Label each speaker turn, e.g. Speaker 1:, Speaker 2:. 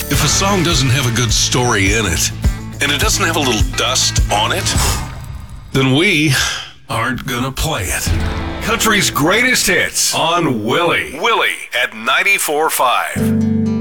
Speaker 1: If a song doesn't have a good story in it, and it doesn't have a little dust on it, then we aren't gonna play it. Country's greatest hits on Willie. Willie at 94.5.